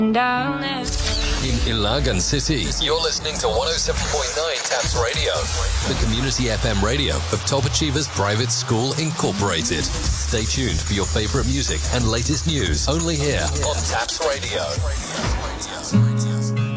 down there. In Ilagan City, you're listening to 107.9 TAPS Radio, the community FM radio of Top Achievers Private School Incorporated. Stay tuned for your favorite music and latest news only here on TAPS Radio.